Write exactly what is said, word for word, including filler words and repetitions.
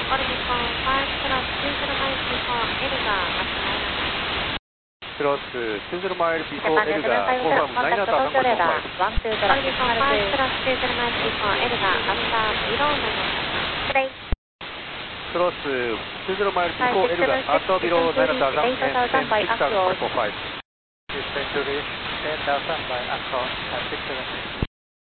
Cross two zero mile before L が confirm nine out of number five. Cross two zero mile before L が at below nine out of and ten six out of number five. Century ten thousand by Axon at six seven.